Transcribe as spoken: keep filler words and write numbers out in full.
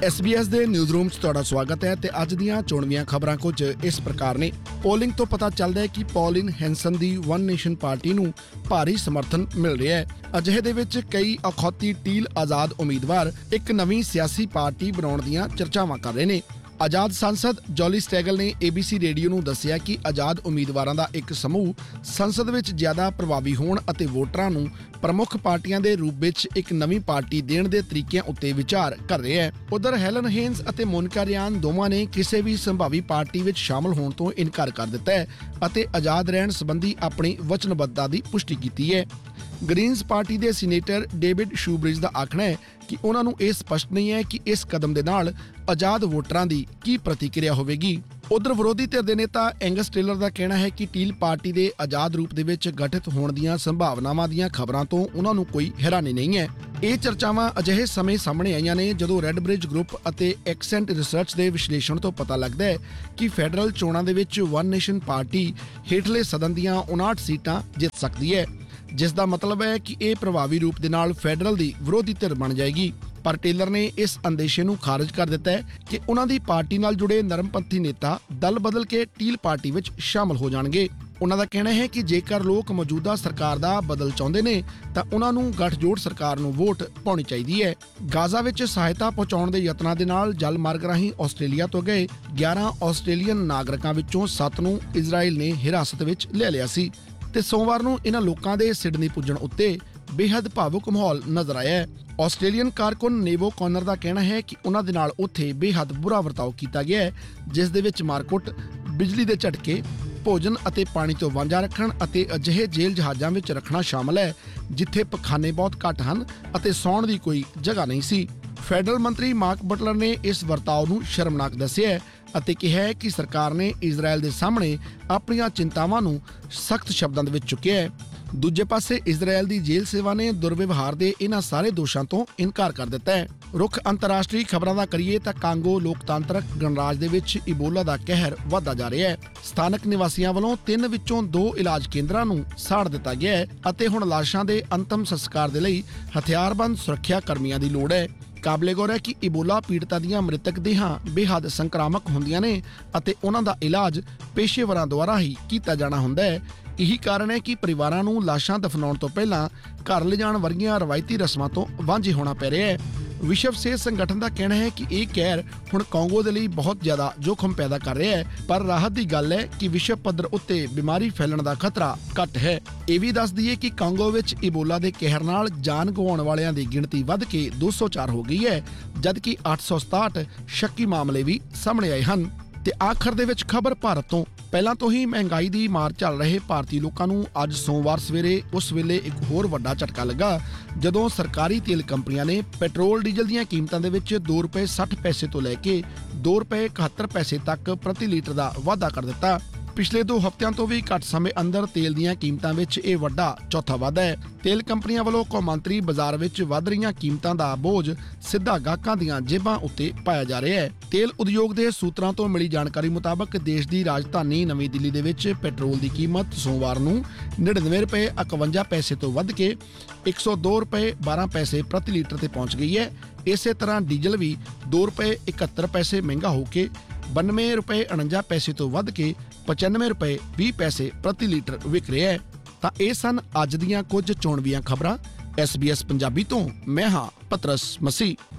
S B S ਦੇ news room 'ਚ ਤੁਹਾਡਾ ਸਵਾਗਤ ਹੈ ਤੇ ਅੱਜ ਦੀਆਂ ਚੋਣਵੀਆਂ ਖਬਰਾਂ ਕੁਝ ਇਸ ਪ੍ਰਕਾਰ ਨੇ। ਪੋਲਿੰਗ ਤੋਂ ਪਤਾ ਚੱਲਦਾ ਹੈ ਕਿ ਪੌਲਿਨ ਹੈਂਸਨ ਦੀ ਵਨ ਨੇਸ਼ਨ ਪਾਰਟੀ ਨੂੰ ਭਾਰੀ ਸਮਰਥਨ ਮਿਲ ਰਿਹਾ ਹੈ। ਅਜਿਹੇ ਦੇ ਵਿੱਚ ਕਈ ਅਖੌਤੀ ਟੀਲ ਆਜ਼ਾਦ ਉਮੀਦਵਾਰ ਇੱਕ ਨਵੀਂ ਸਿਆਸੀ ਪਾਰਟੀ ਬਣਾਉਣ ਦੀਆਂ ਚਰਚਾਵਾਂ ਕਰ ਰਹੇ ਨੇ। ਆਜ਼ਾਦ ਸੰਸਦ ਜੋਲੀ ਸਟੈਗਲ ਨੇ ਏ ਬੀ ਸੀ ਰੇਡੀਓ ਨੂੰ ਦੱਸਿਆ ਕਿ ਆਜ਼ਾਦ ਉਮੀਦਵਾਰਾਂ ਦਾ ਇੱਕ ਸਮੂਹ ਸੰਸਦ ਵਿੱਚ ਜ਼ਿਆਦਾ ਪ੍ਰਭਾਵੀ ਹੋਣ ਅਤੇ ਵੋਟਰਾਂ ਨੂੰ ਪ੍ਰਮੁੱਖ ਪਾਰਟੀਆਂ ਦੇ ਰੂਪ ਵਿੱਚ ਇੱਕ ਨਵੀਂ ਪਾਰਟੀ ਦੇਣ ਦੇ ਤਰੀਕਿਆਂ ਉੱਤੇ ਵਿਚਾਰ ਕਰ ਰਿਹਾ ਹੈ। ਉਧਰ ਹੈਲਨ ਹੇਨਸ ਅਤੇ ਮੋਨਿਕਾ ਰਿਆਨ ਦੋਵਾਂ ਨੇ ਕਿਸੇ ਵੀ ਸੰਭਾਵੀ ਪਾਰਟੀ ਵਿੱਚ ਸ਼ਾਮਲ ਹੋਣ ਤੋਂ ਇਨਕਾਰ ਕਰ ਦਿੱਤਾ ਹੈ ਅਤੇ ਆਜ਼ਾਦ ਰਹਿਣ ਸੰਬੰਧੀ ਆਪਣੀ ਵਚਨਬੱਧਤਾ ਦੀ ਪੁਸ਼ਟੀ ਕੀਤੀ ਹੈ। ਗ੍ਰੀਨਜ਼ ਪਾਰਟੀ ਦੇ ਸੀਨੇਟਰ ਡੇਵਿਡ ਸ਼ੂਬ੍ਰਿਜ ਦਾ ਆਖਣਾ ਹੈ ਕਿ ਉਹਨਾਂ ਨੂੰ ਇਹ ਸਪਸ਼ਟ ਨਹੀਂ ਹੈ ਕਿ ਇਸ ਕਦਮ ਦੇ ਨਾਲ ਆਜ਼ਾਦ ਵੋਟਰਾਂ ਦੀ ਕੀ ਪ੍ਰਤੀਕਿਰਿਆ ਹੋਵੇਗੀ। ਉਧਰ ਵਿਰੋਧੀ ਧਿਰ ਦੇ ਨੇਤਾ ਐਂਗਸ ਟੇਲਰ ਦਾ ਕਹਿਣਾ ਹੈ ਕਿ ਟੀਲ ਪਾਰਟੀ ਦੇ ਆਜ਼ਾਦ ਰੂਪ ਦੇ ਵਿੱਚ ਗਠਿਤ ਹੋਣ ਦੀਆਂ ਸੰਭਾਵਨਾਵਾਂ ਦੀਆਂ ਖਬਰਾਂ ਤੋਂ ਉਹਨਾਂ ਨੂੰ ਕੋਈ ਹੈਰਾਨੀ ਨਹੀਂ ਹੈ। ਇਹ ਚਰਚਾਵਾਂ ਅਜਿਹੇ ਸਮੇਂ ਸਾਹਮਣੇ ਆਈਆਂ ਨੇ ਜਦੋਂ ਰੈੱਡ ਬ੍ਰਿਜ ਗਰੁੱਪ ਅਤੇ ਐਕਸੈਂਟ ਰਿਸਰਚ ਦੇ ਵਿਸ਼ਲੇਸ਼ਣ ਤੋਂ ਪਤਾ ਲੱਗਦਾ ਹੈ ਕਿ ਫੈਡਰਲ ਚੋਣਾਂ ਦੇ ਵਿੱਚ ਵਨ ਨੇਸ਼ਨ ਪਾਰਟੀ ਹੇਠਲੇ ਸਦਨ ਦੀਆਂ ਉਨਾਹਠ ਸੀਟਾਂ ਜਿੱਤ ਸਕਦੀ ਹੈ, ਜਿਸ ਦਾ ਮਤਲਬ ਹੈ ਕਿ ਇਹ ਪ੍ਰਭਾਵੀ ਰੂਪ ਦੇ ਨਾਲ ਫੈਡਰਲ ਦੀ ਵਿਰੋਧੀ ਧਿਰ ਬਣ ਜਾਏਗੀ। ਪਰ ਟੇਲਰ ਨੇ ਇਸ ਅੰਦੇਸ਼ੇ ਨੂੰ ਖਾਰਜ ਕਰ ਦਿੱਤਾ ਹੈ ਕਿ ਉਹਨਾਂ ਦੀ ਪਾਰਟੀ ਨਾਲ ਜੁੜੇ ਨਰਮਪੰਥੀ ਨੇਤਾ ਦਲ ਬਦਲ ਕੇ ਟੀਲ ਪਾਰਟੀ ਵਿੱਚ ਸ਼ਾਮਲ ਹੋ ਜਾਣਗੇ। ਉਹਨਾਂ ਦਾ ਕਹਿਣਾ ਹੈ ਕਿ ਜੇਕਰ ਲੋਕ ਮੌਜੂਦਾ ਸਰਕਾਰ ਦਾ ਬਦਲ ਚਾਹੁੰਦੇ ਨੇ ਤਾਂ ਉਹਨਾਂ ਨੂੰ ਗੱਠਜੋੜ ਸਰਕਾਰ ਨੂੰ ਵੋਟ ਪਾਉਣੀ ਚਾਹੀਦੀ ਹੈ। ਗਾਜ਼ਾ ਵਿੱਚ ਸਹਾਇਤਾ ਪਹੁੰਚਾਉਣ ਦੇ ਯਤਨਾਂ ਦੇ ਨਾਲ ਜਲ ਮਾਰਗ ਰਾਹੀਂ ਆਸਟ੍ਰੇਲੀਆ ਤੋਂ ਗਏ ਗਿਆਰਾਂ ਆਸਟ੍ਰੇਲੀਅਨ ਨਾਗਰਿਕਾਂ ਵਿੱਚੋਂ ਸੱਤ ਨੂੰ ਇਜ਼ਰਾਈਲ ਨੇ ਹਿਰਾਸਤ ਵਿੱਚ ਲੈ ਲਿਆ ਸੀ ਤੇ ਸੋਮਵਾਰ ਨੂੰ ਇਹਨਾਂ ਲੋਕਾਂ ਦੇ ਸਿਡਨੀ ਪੁੱਜਣ ਉੱਤੇ ਬੇਹੱਦ ਭਾਵੁਕ ਮਾਹੌਲ ਨਜ਼ਰ ਆਇਆ ਹੈ। ਆਸਟ੍ਰੇਲੀਅਨ ਕਾਰਕੁਨ ਨੇਵੋ ਕੌਨਰ ਦਾ ਕਹਿਣਾ ਹੈ ਕਿ ਉਹਨਾਂ ਦੇ ਨਾਲ ਉੱਥੇ ਬੇਹੱਦ ਬੁਰਾ ਵਰਤਾਓ ਕੀਤਾ ਗਿਆ ਹੈ, ਜਿਸ ਦੇ ਵਿੱਚ ਮਾਰਕੁੱਟ, ਬਿਜਲੀ ਦੇ ਝਟਕੇ, ਭੋਜਨ ਅਤੇ ਪਾਣੀ ਤੋਂ ਵਾਂਝਾ ਰੱਖਣ ਅਤੇ ਅਜਿਹੇ ਜੇਲ੍ਹ ਜਹਾਜ਼ਾਂ ਵਿੱਚ ਰੱਖਣਾ ਸ਼ਾਮਲ ਹੈ ਜਿੱਥੇ ਪਖਾਨੇ ਬਹੁਤ ਘੱਟ ਹਨ ਅਤੇ ਸੌਣ ਦੀ ਕੋਈ ਜਗ੍ਹਾ ਨਹੀਂ ਸੀ। ਫੈਡਰਲ ਮੰਤਰੀ ਮਾਰਕ ਬਟਲਰ ਨੇ ਇਸ ਵਰਤਾਓ ਨੂੰ ਸ਼ਰਮਨਾਕ ਦੱਸਿਆ ਹੈ ਅਤੇ ਕਿਹਾ ਹੈ ਕਿ ਸਰਕਾਰ ਨੇ ਇਜ਼ਰਾਈਲ ਦੇ ਸਾਹਮਣੇ ਆਪਣੀਆਂ ਚਿੰਤਾਵਾਂ ਨੂੰ ਸਖਤ ਸ਼ਬਦਾਂ ਦੇ ਵਿੱਚ ਚੁੱਕਿਆ ਹੈ। ਦੂਜੇ ਪਾਸੇ ਇਜ਼ਰਾਈਲ ਦੀ ਜੇਲ੍ਹ ਸੇਵਾ ਨੇ ਦੁਰਵਿਵਹਾਰ ਦੇ ਇਹਨਾਂ ਸਾਰੇ ਦੋਸ਼ਾਂ ਤੋਂ ਇਨਕਾਰ ਕਰ ਦਿੱਤਾ ਹੈ। ਰੁੱਖ ਅੰਤਰਰਾਸ਼ਟਰੀ ਖਬਰਾਂ ਦਾ ਕਰੀਏ ਤਾਂ ਕਾਂਗੋ ਲੋਕਤਾਂਤਰਕ ਗਣਰਾਜ ਦੇ ਵਿੱਚ ਇਬੋਲਾ ਦਾ ਕਹਿਰ ਵਧਦਾ ਜਾ ਰਿਹਾ ਹੈ। ਸਥਾਨਕ ਨਿਵਾਸੀਆਂ ਵੱਲੋਂ ਤਿੰਨ ਵਿੱਚੋਂ ਦੋ ਇਲਾਜ ਕੇਂਦਰਾਂ ਨੂੰ ਸਾੜ ਦਿੱਤਾ ਗਿਆ ਹੈ ਅਤੇ ਹੁਣ ਲਾਸ਼ਾਂ ਦੇ ਅੰਤਮ ਸੰਸਕਾਰ ਦੇ ਲਈ ਹਥਿਆਰਬੰਦ ਸੁਰੱਖਿਆ ਕਰਮੀਆਂ ਦੀ ਲੋੜ ਹੈ। ਕਾਬਲੇ ਗੌਰ ਹੈ ਕਿ ਇਬੋਲਾ ਪੀੜਤਾਂ ਦੀਆਂ ਮ੍ਰਿਤਕ ਦੇਹਾਂ ਬੇਹੱਦ ਸੰਕਰਾਮਕ ਹੁੰਦੀਆਂ ਨੇ ਅਤੇ ਉਹਨਾਂ ਦਾ ਇਲਾਜ ਪੇਸ਼ੇਵਰਾਂ ਦੁਆਰਾ ਹੀ ਕੀਤਾ ਜਾਣਾ ਹੁੰਦਾ ਹੈ। ਇਹੀ ਕਾਰਨ ਹੈ ਕਿ ਪਰਿਵਾਰਾਂ ਨੂੰ ਲਾਸ਼ਾਂ ਦਫਨਾਉਣ ਤੋਂ ਪਹਿਲਾਂ ਘਰ ਲਿਜਾਣ ਵਰਗੀਆਂ ਰਵਾਇਤੀ ਰਸਮਾਂ ਤੋਂ ਵਾਂਝੇ ਹੋਣਾ ਪੈ ਰਿਹਾ ਹੈ। ਵਿਸ਼ਵ ਸਿਹਤ ਸੰਗਠਨ ਦਾ ਕਹਿਣਾ ਹੈ ਕਿ ਇਹ ਕਹਿਰ ਹੁਣ ਕਾਂਗੋ ਦੇ ਲਈ ਬਹੁਤ ਜ਼ਿਆਦਾ ਜੋਖਮ ਪੈਦਾ ਕਰ ਰਿਹਾ ਹੈ, ਪਰ ਰਾਹਤ ਦੀ ਗੱਲ ਹੈ ਕਿ ਵਿਸ਼ਵ ਪੱਧਰ ਉੱਤੇ ਬਿਮਾਰੀ ਫੈਲਣ ਦਾ ਖਤਰਾ ਘੱਟ ਹੈ। ਇਹ ਵੀ ਦੱਸ ਦਈਏ ਕਿ ਕਾਂਗੋ ਵਿੱਚ ਇਬੋਲਾ ਦੇ ਕਹਿਰ ਨਾਲ ਜਾਨ ਗਵਾਉਣ ਵਾਲਿਆਂ ਦੀ ਗਿਣਤੀ ਵੱਧ ਕੇ ਦੋ ਸੌ ਚਾਰ ਹੋ ਗਈ ਹੈ, ਜਦਕਿ ਅੱਠ ਸੌ ਸਤਾਹਠ ਸ਼ੱਕੀ ਮਾਮਲੇ ਵੀ ਸਾਹਮਣੇ ਆਏ ਹਨ। ਤੇ ਆਖਰ ਦੇ ਵਿੱਚ ਖਬਰ ਭਾਰਤ ਤੋਂ। ਪਹਿਲਾਂ ਤੋਂ ਹੀ ਮਹਿੰਗਾਈ ਦੀ ਮਾਰ ਝੱਲ ਰਹੇ ਭਾਰਤੀ ਲੋਕਾਂ ਨੂੰ ਅੱਜ ਸੋਮਵਾਰ ਸਵੇਰੇ ਉਸ ਵੇਲੇ ਇੱਕ ਹੋਰ ਵੱਡਾ ਝਟਕਾ ਲੱਗਾ ਜਦੋਂ ਸਰਕਾਰੀ ਤੇਲ ਕੰਪਨੀਆਂ ਨੇ ਪੈਟਰੋਲ ਡੀਜ਼ਲ ਦੀਆਂ ਕੀਮਤਾਂ ਦੇ ਵਿੱਚ ਦੋ ਰੁਪਏ ਸੱਠ ਪੈਸੇ ਤੋਂ ਲੈ ਕੇ ਦੋ ਰੁਪਏ ਇਕਹੱਤਰ ਪੈਸੇ ਤੱਕ ਪ੍ਰਤੀ ਲੀਟਰ ਦਾ ਵਾਧਾ ਕਰ ਦਿੱਤਾ। ਪਿਛਲੇ ਦੋ ਹਫ਼ਤਿਆਂ ਤੋਂ ਵੀ ਘੱਟ ਸਮੇਂ ਅੰਦਰ ਤੇਲ ਦੀਆਂ ਕੀਮਤਾਂ ਵਿੱਚ ਇਹ ਵੱਡਾ ਚੌਥਾ ਵਾਧਾ ਹੈ। ਤੇਲ ਕੰਪਨੀਆਂ ਵੱਲੋਂ ਕੌਮਾਂਤਰੀ ਬਾਜ਼ਾਰ ਵਿੱਚ ਵੱਧ ਰਹੀਆਂ ਕੀਮਤਾਂ ਦਾ ਬੋਝ ਸਿੱਧਾ ਗਾਹਕਾਂ ਦੀਆਂ ਜੇਬਾਂ ਉੱਤੇ ਪਾਇਆ ਜਾ ਰਿਹਾ ਹੈ। ਤੇਲ ਉਦਯੋਗ ਦੇ ਸੂਤਰਾਂ ਤੋਂ ਮਿਲੀ ਜਾਣਕਾਰੀ ਮੁਤਾਬਕ ਦੇਸ਼ ਦੀ ਰਾਜਧਾਨੀ ਨਵੀਂ ਦਿੱਲੀ ਦੇ ਵਿੱਚ ਪੈਟਰੋਲ ਦੀ ਕੀਮਤ ਸੋਮਵਾਰ ਨੂੰ ਨੜਿਨਵੇਂ ਰੁਪਏ ਇਕਵੰਜਾ ਪੈਸੇ ਤੋਂ ਵੱਧ ਕੇ ਇੱਕ ਸੌ ਦੋ ਰੁਪਏ ਬਾਰਾਂ ਪੈਸੇ ਪ੍ਰਤੀ ਲੀਟਰ ਤੇ ਪਹੁੰਚ ਗਈ ਹੈ। ਇਸੇ ਤਰ੍ਹਾਂ ਡੀਜ਼ਲ ਵੀ ਦੋ ਰੁਪਏ ਇਕਹੱਤਰ ਪੈਸੇ ਮਹਿੰਗਾ ਹੋ ਕੇ ਬਾਨਵੇਂ ਰੁਪਏ ਉਣੰਜਾ ਪੈਸੇ ਤੋਂ ਵੱਧ ਕੇ ਪਚਾਨਵੇਂ ਰੁਪਏ ਵੀਹ ਪੈਸੇ ਪ੍ਰਤੀ ਲੀਟਰ ਵਿਕ ਰਿਹਾ ਹੈ। ਤਾਂ ਇਹ ਸਨ ਅੱਜ ਦੀਆਂ ਕੁਝ ਚੋਣਵੀਆਂ ਖਬਰਾਂ ਐਸ ਬੀ ਐਸ ਪੰਜਾਬੀ ਤੋਂ। ਮੈਂ ਹਾਂ ਪਤਰਸ ਮਸੀਹ।